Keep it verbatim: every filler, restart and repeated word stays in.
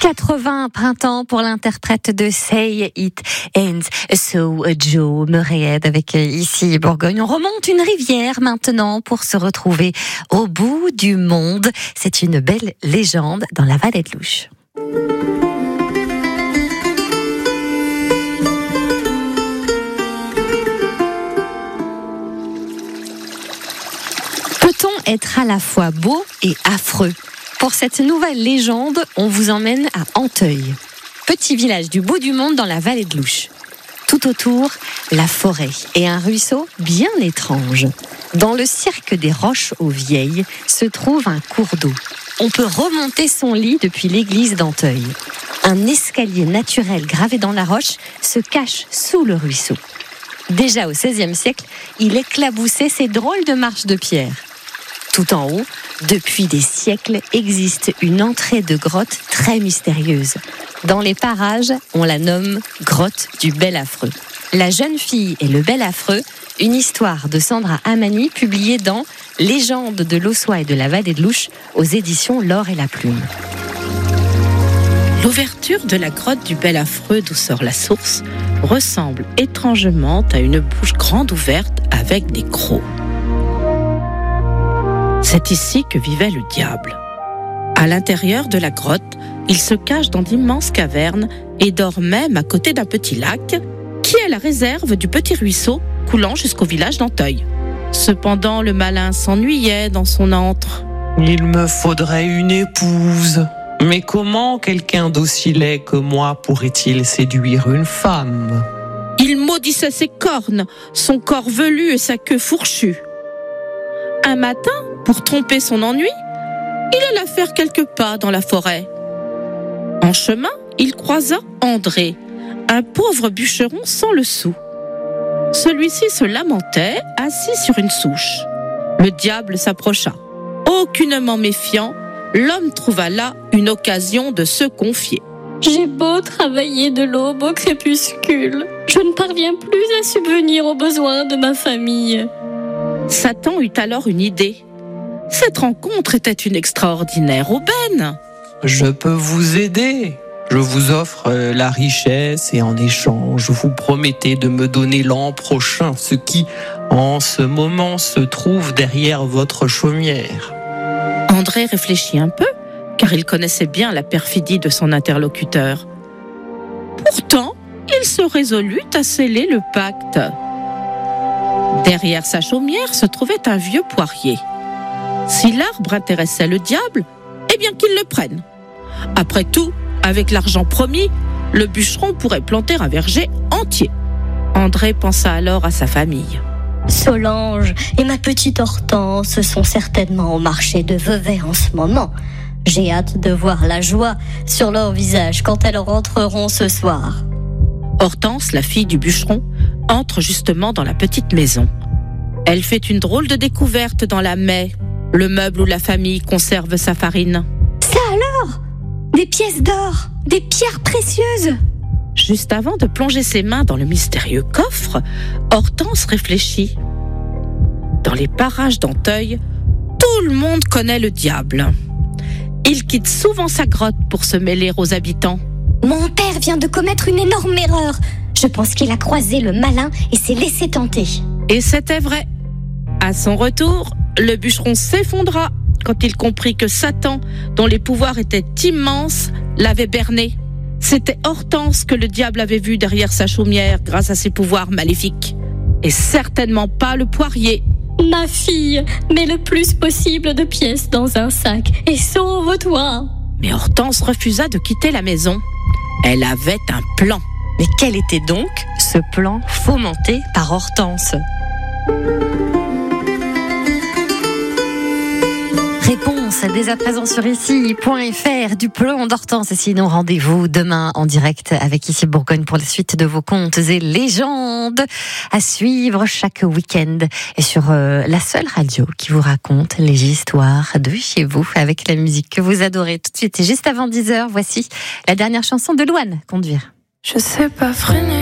quatre-vingts printemps pour l'interprète de Say It Ends So, Joe Murray avec ici Bourgogne. On remonte une rivière maintenant pour se retrouver au bout du monde. C'est une belle légende dans la vallée de l'Ouche. Peut-on être à la fois beau et affreux ? Pour cette nouvelle légende, on vous emmène à Anteuil, petit village du bout du monde dans la vallée de l'Ouche. Tout autour, la forêt et un ruisseau bien étrange. Dans le cirque des Roches aux Vieilles se trouve un cours d'eau. On peut remonter son lit depuis l'église d'Anteuil. Un escalier naturel gravé dans la roche se cache sous le ruisseau. Déjà au seizième siècle, il éclaboussait ces drôles de marches de pierre. Tout en haut, depuis des siècles, existe une entrée de grotte très mystérieuse. Dans les parages, on la nomme grotte du Bel Affreux. La jeune fille et le Bel Affreux, une histoire de Sandra Amani publiée dans Légende de l'Ossois et de la vallée de l'Ouche aux éditions L'Or et la Plume. L'ouverture de la grotte du Bel Affreux d'où sort la source ressemble étrangement à une bouche grande ouverte avec des crocs. C'est ici que vivait le diable. À l'intérieur de la grotte, il se cache dans d'immenses cavernes et dort même à côté d'un petit lac qui est la réserve du petit ruisseau coulant jusqu'au village d'Anteuil. Cependant, le malin s'ennuyait dans son antre. Il me faudrait une épouse. Mais comment quelqu'un d'aussi laid que moi pourrait-il séduire une femme ? Il maudissait ses cornes, son corps velu et sa queue fourchue. Un matin, pour tromper son ennui, il alla faire quelques pas dans la forêt. En chemin, il croisa André, un pauvre bûcheron sans le sou. Celui-ci se lamentait, assis sur une souche. Le diable s'approcha. Aucunement méfiant, l'homme trouva là une occasion de se confier. J'ai beau travailler de l'aube au crépuscule, je ne parviens plus à subvenir aux besoins de ma famille. Satan eut alors une idée. Cette rencontre était une extraordinaire aubaine. Je peux vous aider. Je vous offre la richesse et en échange, vous promettez de me donner l'an prochain ce qui, en ce moment, se trouve derrière votre chaumière. André réfléchit un peu, car il connaissait bien la perfidie de son interlocuteur. Pourtant, il se résolut à sceller le pacte. Derrière sa chaumière se trouvait un vieux poirier. Si l'arbre intéressait le diable, eh bien qu'il le prenne. Après tout, avec l'argent promis, le bûcheron pourrait planter un verger entier. André pensa alors à sa famille. Solange et ma petite Hortense sont certainement au marché de Vevey en ce moment. J'ai hâte de voir la joie sur leur visage quand elles rentreront ce soir. Hortense, la fille du bûcheron, entre justement dans la petite maison. Elle fait une drôle de découverte dans la maie, le meuble où la famille conserve sa farine. Ça alors ? Des pièces d'or, des pierres précieuses. Juste avant de plonger ses mains dans le mystérieux coffre, Hortense réfléchit. Dans les parages d'Anteuil, tout le monde connaît le diable. Il quitte souvent sa grotte pour se mêler aux habitants. Mon père vient de commettre une énorme erreur. Je pense qu'il a croisé le malin et s'est laissé tenter. Et c'était vrai. À son retour, le bûcheron s'effondra quand il comprit que Satan, dont les pouvoirs étaient immenses, l'avait berné. C'était Hortense que le diable avait vue derrière sa chaumière grâce à ses pouvoirs maléfiques. Et certainement pas le poirier. Ma fille, mets le plus possible de pièces dans un sac et sauve-toi. Mais Hortense refusa de quitter la maison. Elle avait un plan. Mais quel était donc ce plan fomenté par Hortense ? Réponse dès à présent sur ici point f r du plan d'Hortense. Et sinon, rendez-vous demain en direct avec Ici Bourgogne pour la suite de vos contes et légendes à suivre chaque week-end et sur euh, la seule radio qui vous raconte les histoires de chez vous avec la musique que vous adorez. Tout de suite et juste avant dix heures, voici la dernière chanson de Louane, Conduire. Je sais pas freiner.